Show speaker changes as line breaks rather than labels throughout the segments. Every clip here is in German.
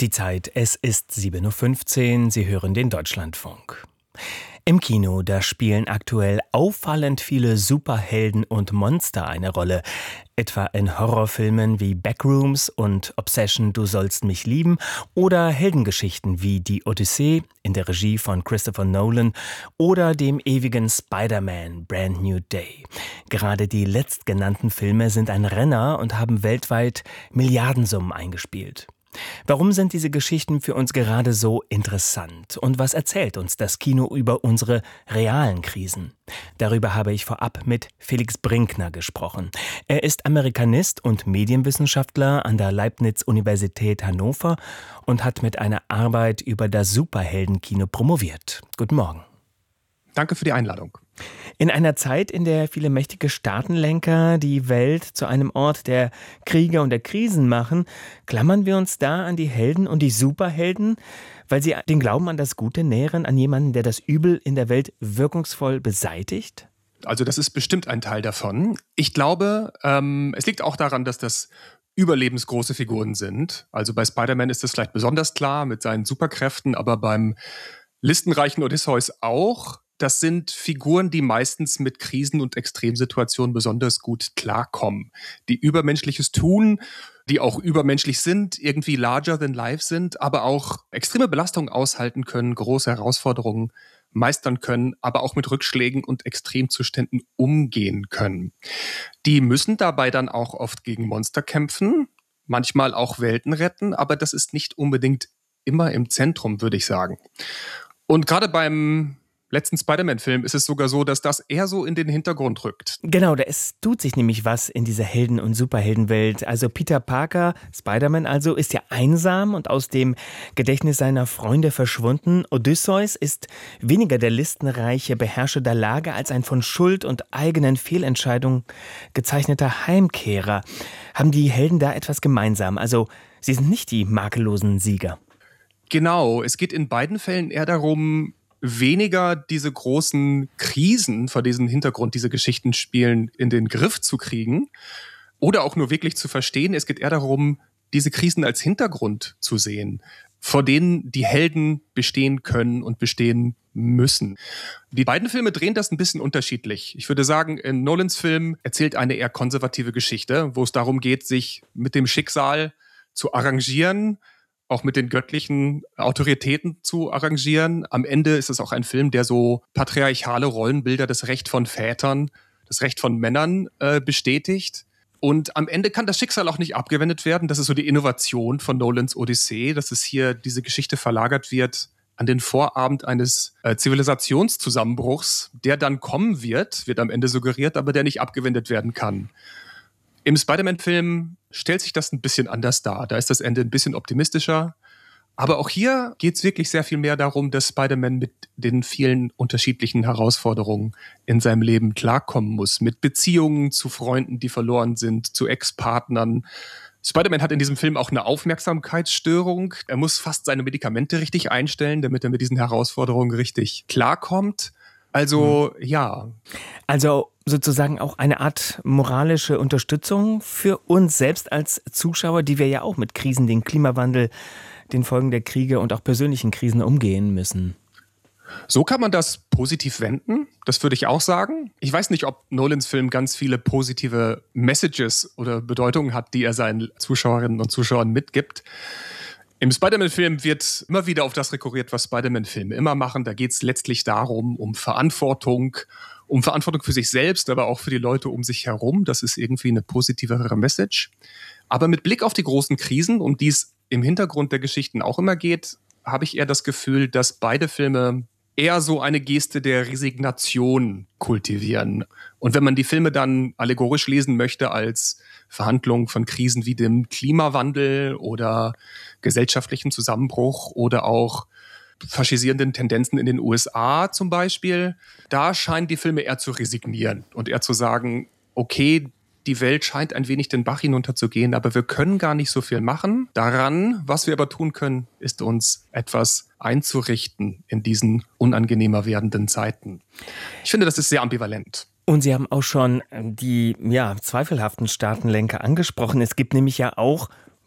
Die Zeit, es ist 7:15 Uhr, Sie hören den Deutschlandfunk. Im Kino, da spielen aktuell auffallend viele Superhelden und Monster eine Rolle. Etwa in Horrorfilmen wie Backrooms und Obsession, Du sollst mich lieben oder Heldengeschichten wie Die Odyssee in der Regie von Christopher Nolan oder dem ewigen Spider-Man Brand New Day. Gerade die letztgenannten Filme sind ein Renner und haben weltweit Milliardensummen eingespielt. Warum sind diese Geschichten für uns gerade so interessant? Und was erzählt uns das Kino über unsere realen Krisen? Darüber habe ich vorab mit Felix Brinkner gesprochen. Er ist Amerikanist und Medienwissenschaftler an der Leibniz-Universität Hannover und hat mit einer Arbeit über das Superheldenkino promoviert. Guten Morgen.
Danke für die Einladung.
In einer Zeit, in der viele mächtige Staatenlenker die Welt zu einem Ort der Kriege und der Krisen machen, klammern wir uns da an die Helden und die Superhelden, weil sie den Glauben an das Gute nähren, an jemanden, der das Übel in der Welt wirkungsvoll beseitigt?
Also das ist bestimmt ein Teil davon. Ich glaube, es liegt auch daran, dass das überlebensgroße Figuren sind. Also bei Spider-Man ist das vielleicht besonders klar mit seinen Superkräften, aber beim listenreichen Odysseus auch. Das sind Figuren, die meistens mit Krisen und Extremsituationen besonders gut klarkommen, die Übermenschliches tun, die auch übermenschlich sind, irgendwie larger than life sind, aber auch extreme Belastungen aushalten können, große Herausforderungen meistern können, aber auch mit Rückschlägen und Extremzuständen umgehen können. Die müssen dabei dann auch oft gegen Monster kämpfen, manchmal auch Welten retten, aber das ist nicht unbedingt immer im Zentrum, würde ich sagen. Und gerade beim letzten Spider-Man-Film ist es sogar so, dass das eher so in den Hintergrund rückt.
Genau, es tut sich nämlich was in dieser Helden- und Superheldenwelt. Also Peter Parker, Spider-Man also, ist ja einsam und aus dem Gedächtnis seiner Freunde verschwunden. Odysseus ist weniger der listenreiche Beherrscher der Lage als ein von Schuld und eigenen Fehlentscheidungen gezeichneter Heimkehrer. Haben die Helden da etwas gemeinsam? Also sie sind nicht die makellosen Sieger.
Genau, es geht in beiden Fällen eher darum, weniger diese großen Krisen, vor diesem Hintergrund diese Geschichten spielen, in den Griff zu kriegen oder auch nur wirklich zu verstehen. Es geht eher darum, diese Krisen als Hintergrund zu sehen, vor denen die Helden bestehen können und bestehen müssen. Die beiden Filme drehen das ein bisschen unterschiedlich. Ich würde sagen, in Nolans Film erzählt eine eher konservative Geschichte, wo es darum geht, sich mit dem Schicksal zu arrangieren, auch mit den göttlichen Autoritäten zu arrangieren. Am Ende ist es auch ein Film, der so patriarchale Rollenbilder, das Recht von Vätern, das Recht von Männern bestätigt. Und am Ende kann das Schicksal auch nicht abgewendet werden. Das ist so die Innovation von Nolans Odyssee, dass es hier diese Geschichte verlagert wird an den Vorabend eines Zivilisationszusammenbruchs, der dann kommen wird am Ende suggeriert, aber der nicht abgewendet werden kann. Im Spider-Man-Film stellt sich das ein bisschen anders dar. Da ist das Ende ein bisschen optimistischer. Aber auch hier geht es wirklich sehr viel mehr darum, dass Spider-Man mit den vielen unterschiedlichen Herausforderungen in seinem Leben klarkommen muss. Mit Beziehungen zu Freunden, die verloren sind, zu Ex-Partnern. Spider-Man hat in diesem Film auch eine Aufmerksamkeitsstörung. Er muss fast seine Medikamente richtig einstellen, damit er mit diesen Herausforderungen richtig klarkommt. Also, ja.
Also sozusagen auch eine Art moralische Unterstützung für uns selbst als Zuschauer, die wir ja auch mit Krisen, den Klimawandel, den Folgen der Kriege und auch persönlichen Krisen umgehen müssen.
So kann man das positiv wenden, das würde ich auch sagen. Ich weiß nicht, ob Nolans Film ganz viele positive Messages oder Bedeutungen hat, die er seinen Zuschauerinnen und Zuschauern mitgibt. Im Spider-Man-Film wird immer wieder auf das rekurriert, was Spider-Man-Filme immer machen. Da geht es letztlich darum, um Verantwortung für sich selbst, aber auch für die Leute um sich herum. Das ist irgendwie eine positivere Message. Aber mit Blick auf die großen Krisen, um die es im Hintergrund der Geschichten auch immer geht, habe ich eher das Gefühl, dass beide Filme eher so eine Geste der Resignation kultivieren. Und wenn man die Filme dann allegorisch lesen möchte als Verhandlungen von Krisen wie dem Klimawandel oder gesellschaftlichen Zusammenbruch oder auch faschisierenden Tendenzen in den USA zum Beispiel, da scheinen die Filme eher zu resignieren und eher zu sagen, okay, die Welt scheint ein wenig den Bach hinunterzugehen, aber wir können gar nicht so viel machen daran. Was wir aber tun können, ist uns etwas einzurichten in diesen unangenehmer werdenden Zeiten. Ich finde, das ist sehr ambivalent.
Und Sie haben auch schon die zweifelhaften Staatenlenker angesprochen. Es gibt nämlich ja auch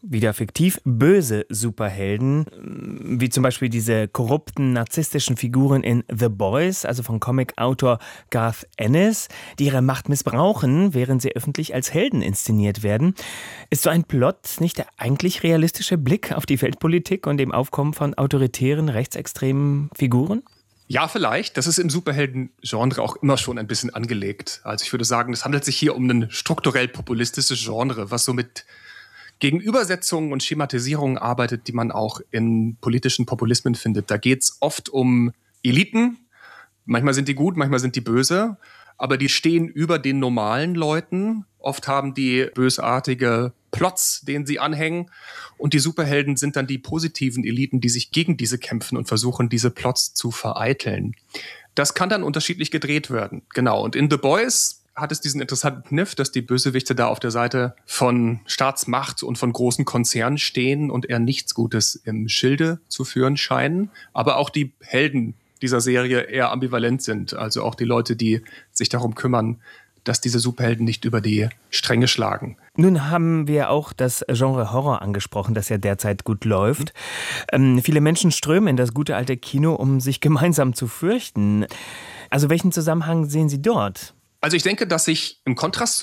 wieder fiktiv, böse Superhelden, wie zum Beispiel diese korrupten, narzisstischen Figuren in The Boys, also von Comicautor Garth Ennis, die ihre Macht missbrauchen, während sie öffentlich als Helden inszeniert werden. Ist so ein Plot nicht der eigentlich realistische Blick auf die Weltpolitik und dem Aufkommen von autoritären, rechtsextremen Figuren?
Ja, vielleicht. Das ist im Superhelden-Genre auch immer schon ein bisschen angelegt. Also ich würde sagen, es handelt sich hier um ein strukturell populistisches Genre, was so mit Gegenübersetzungen und Schematisierungen arbeitet, die man auch in politischen Populismen findet. Da geht es oft um Eliten. Manchmal sind die gut, manchmal sind die böse. Aber die stehen über den normalen Leuten. Oft haben die bösartige Plots, denen sie anhängen. Und die Superhelden sind dann die positiven Eliten, die sich gegen diese kämpfen und versuchen, diese Plots zu vereiteln. Das kann dann unterschiedlich gedreht werden. Genau. Und in The Boys hat es diesen interessanten Kniff, dass die Bösewichte da auf der Seite von Staatsmacht und von großen Konzernen stehen und eher nichts Gutes im Schilde zu führen scheinen. Aber auch die Helden dieser Serie eher ambivalent sind. Also auch die Leute, die sich darum kümmern, dass diese Superhelden nicht über die Stränge schlagen.
Nun haben wir auch das Genre Horror angesprochen, das ja derzeit gut läuft. Viele Menschen strömen in das gute alte Kino, um sich gemeinsam zu fürchten. Also welchen Zusammenhang sehen Sie dort?
Also ich denke, dass sich im Kontrast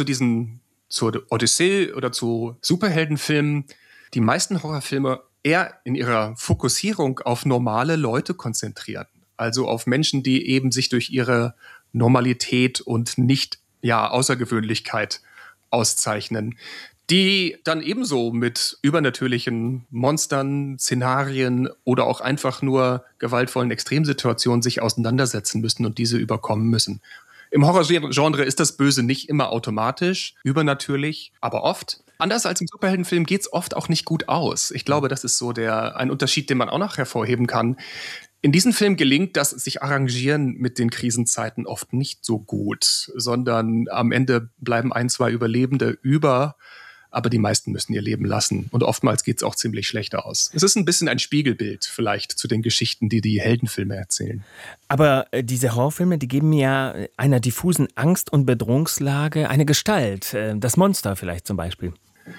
zur Odyssee oder zu Superheldenfilmen die meisten Horrorfilme eher in ihrer Fokussierung auf normale Leute konzentrieren. Also auf Menschen, die eben sich durch ihre Normalität und nicht Außergewöhnlichkeit auszeichnen, die dann ebenso mit übernatürlichen Monstern, Szenarien oder auch einfach nur gewaltvollen Extremsituationen sich auseinandersetzen müssen und diese überkommen müssen. Im Horrorgenre ist das Böse nicht immer automatisch, übernatürlich, aber oft. Anders als im Superheldenfilm geht es oft auch nicht gut aus. Ich glaube, das ist so ein Unterschied, den man auch noch hervorheben kann. In diesem Film gelingt das sich Arrangieren mit den Krisenzeiten oft nicht so gut, sondern am Ende bleiben 1, 2 Überlebende über, aber die meisten müssen ihr Leben lassen. Und oftmals geht es auch ziemlich schlecht aus. Es ist ein bisschen ein Spiegelbild vielleicht zu den Geschichten, die die Heldenfilme erzählen.
Aber diese Horrorfilme, die geben ja einer diffusen Angst- und Bedrohungslage eine Gestalt. Das Monster vielleicht zum Beispiel.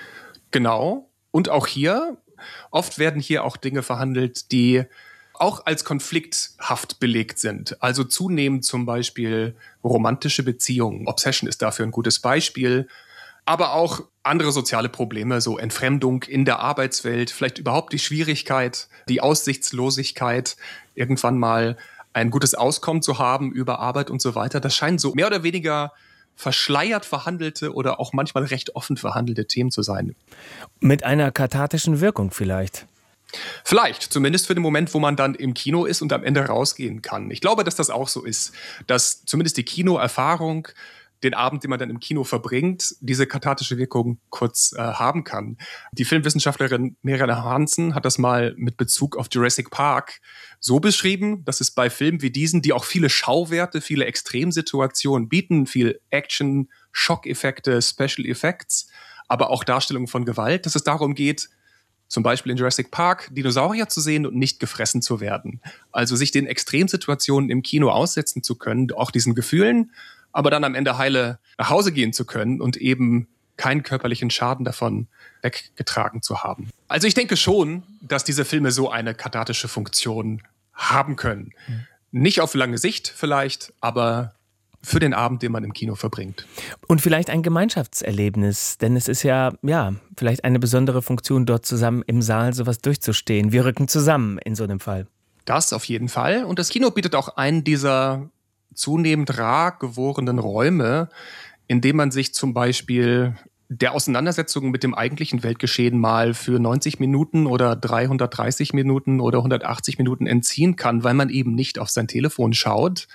Genau. Und auch hier, oft werden hier auch Dinge verhandelt, die auch als konflikthaft belegt sind. Also zunehmend zum Beispiel romantische Beziehungen. Obsession ist dafür ein gutes Beispiel. Aber auch andere soziale Probleme, so Entfremdung in der Arbeitswelt, vielleicht überhaupt die Schwierigkeit, die Aussichtslosigkeit, irgendwann mal ein gutes Auskommen zu haben über Arbeit und so weiter. Das scheinen so mehr oder weniger verschleiert verhandelte oder auch manchmal recht offen verhandelte Themen zu sein.
Mit einer kathartischen Wirkung vielleicht.
Vielleicht, zumindest für den Moment, wo man dann im Kino ist und am Ende rausgehen kann. Ich glaube, dass das auch so ist, dass zumindest die Kinoerfahrung, den Abend, den man dann im Kino verbringt, diese kathartische Wirkung kurz haben kann. Die Filmwissenschaftlerin Marianne Hansen hat das mal mit Bezug auf Jurassic Park so beschrieben, dass es bei Filmen wie diesen, die auch viele Schauwerte, viele Extremsituationen bieten, viel Action, Schockeffekte, Special Effects, aber auch Darstellungen von Gewalt, dass es darum geht, zum Beispiel in Jurassic Park, Dinosaurier zu sehen und nicht gefressen zu werden. Also sich den Extremsituationen im Kino aussetzen zu können, auch diesen Gefühlen, aber dann am Ende heile nach Hause gehen zu können und eben keinen körperlichen Schaden davon weggetragen zu haben. Also ich denke schon, dass diese Filme so eine kathartische Funktion haben können. Nicht auf lange Sicht vielleicht, aber für den Abend, den man im Kino verbringt.
Und vielleicht ein Gemeinschaftserlebnis, denn es ist ja, vielleicht eine besondere Funktion, dort zusammen im Saal sowas durchzustehen. Wir rücken zusammen in so einem Fall.
Das auf jeden Fall. Und das Kino bietet auch einen dieser zunehmend rar gewordenen Räume, in dem man sich zum Beispiel der Auseinandersetzung mit dem eigentlichen Weltgeschehen mal für 90 Minuten oder 330 Minuten oder 180 Minuten entziehen kann, weil man eben nicht auf sein Telefon schaut,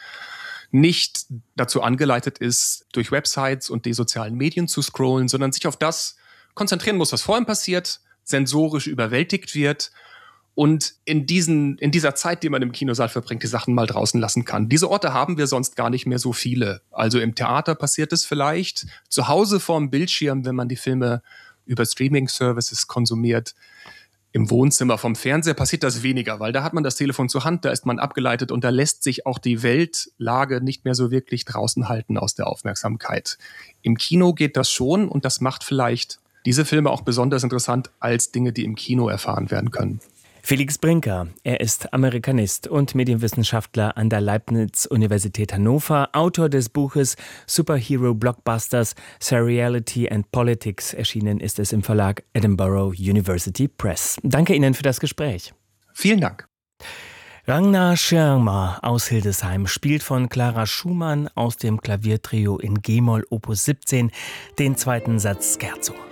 nicht dazu angeleitet ist, durch Websites und die sozialen Medien zu scrollen, sondern sich auf das konzentrieren muss, was vor ihm passiert, sensorisch überwältigt wird und in dieser Zeit, die man im Kinosaal verbringt, die Sachen mal draußen lassen kann. Diese Orte haben wir sonst gar nicht mehr so viele. Also im Theater passiert es vielleicht, zu Hause vorm Bildschirm, wenn man die Filme über Streaming-Services konsumiert. Im Wohnzimmer vom Fernseher passiert das weniger, weil da hat man das Telefon zur Hand, da ist man abgeleitet und da lässt sich auch die Weltlage nicht mehr so wirklich draußen halten aus der Aufmerksamkeit. Im Kino geht das schon und das macht vielleicht diese Filme auch besonders interessant als Dinge, die im Kino erfahren werden können.
Felix Brinker, er ist Amerikanist und Medienwissenschaftler an der Leibniz-Universität Hannover, Autor des Buches Superhero Blockbusters, Seriality and Politics. Erschienen ist es im Verlag Edinburgh University Press. Danke Ihnen für das Gespräch.
Vielen Dank.
Ragnar Schirmer aus Hildesheim spielt von Clara Schumann aus dem Klaviertrio in G-Moll Opus 17 den zweiten Satz Scherzo.